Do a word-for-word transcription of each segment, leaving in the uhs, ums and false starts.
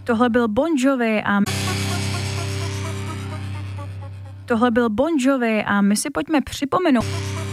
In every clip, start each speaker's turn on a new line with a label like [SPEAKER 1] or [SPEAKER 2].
[SPEAKER 1] Tohle byl Bon Jovi a Tohle byl Bon Jovi a my si pojďme připomenout.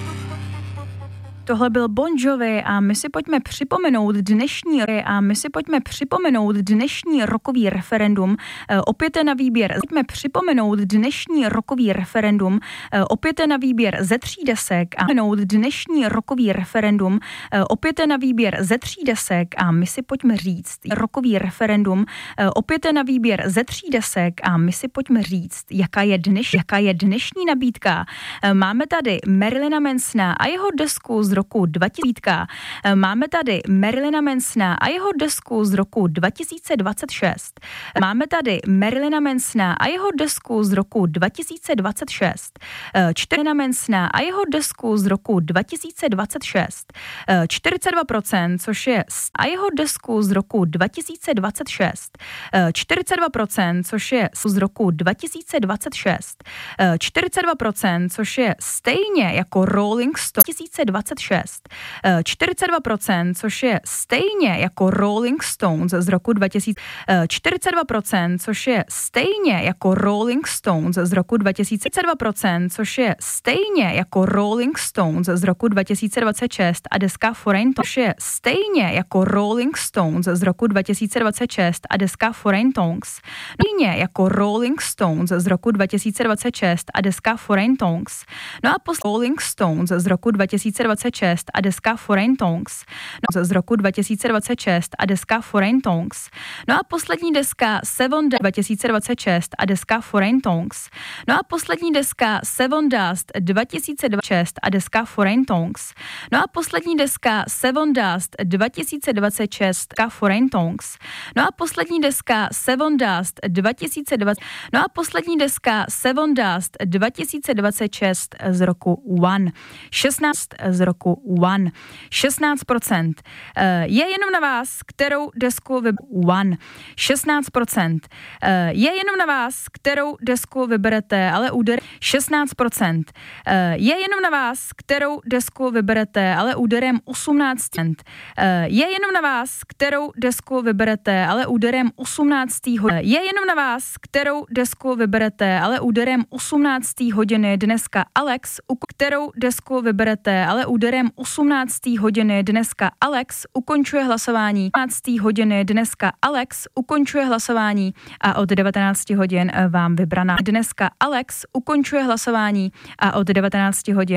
[SPEAKER 1] Tohle byl Bon Jovi a my si pojďme připomenout dnešní a my si pojďme připomenout dnešní rokový referendum. Opět je na výběr. Pojďme připomenout dnešní rokový referendum. Opět je na výběr ze tří desek a připomenout dnešní rokový referendum. Opět je na výběr ze tří desek a my si pojďme říct rokový referendum. Opět je na výběr ze tří desek a my si pojďme říct, jaká je dneš, jaká je dnešní nabídka. Máme tady Marilyna Mansona a jeho desku z roku dva tisíce. Máme tady Marilyna Mansona a jeho desku z roku dva tisíce dvacet šest. Máme tady Marilyna Mansona a jeho desku z roku dva tisíce dvacet šest. Marilyna Mansona a jeho desku z roku dva tisíce dvacet šest. čtyřicet dva procent, což je a jeho desku z roku dva tisíce dvacet šest. čtyřicet dva procent, což je z roku dva tisíce dvacet šest. čtyřicet dva procent, což je stejně jako Rolling Stone dva tisíce dvacet šest. čtyřicet dva procent, což je stejně jako Rolling Stones z roku dva tisíce čtyřicet dva procent, což je stejně jako Rolling Stones z roku dva tisíce dva procent, což je stejně jako Rolling Stones z roku dva tisíce dvacet šest a deska Foreign Tongues je stejně jako Rolling Stones z roku dva tisíce dvacet šest a deska Foreign Tongues. Stejně jako Rolling Stones z roku dva tisíce dvacet šest a deska Foreign Tongues. No a po Rolling Stones z roku dva tisíce dvacet šest a deska Foreign Tongues. No, z roku dva tisíce dvacet šest a deska Foreign Tongues. No a poslední deska Seven Dust dva tisíce dvacet šest a deska Foreign Tongues. No a poslední deska Seven Dust dva tisíce dvacet šest a deska Foreign Tongues. No a poslední deska Seven Dust dva tisíce dvacet šest a Foreign Tongues. No a poslední deska Seven Dust dva tisíce dvacet. No a poslední deska Seven Dust dva tisíce dvacet šest z roku One. šestnáct z roku One. šestnáct procent. Je jenom na vás, kterou desku vyberete. One. šestnáct procent. Je jenom na vás, kterou desku vyberete, ale úder. šestnáct procent. Je jenom na vás, kterou desku vyberete, ale úderem osmnáct procent. Je jenom na vás, kterou desku vyberete, ale úderem osmnácté hodiny. Je jenom na vás, kterou desku vyberete, ale úderem osmnácté hodiny dneska Alex, u kterou desku vyberete, ale úderem osmnácté hodiny dneska Alex ukončuje hlasování. osmnácté hodiny dneska Alex ukončuje hlasování a od devatenáct hodin vám vybraná. Dneska Alex ukončuje hlasování a od devatenáct hodin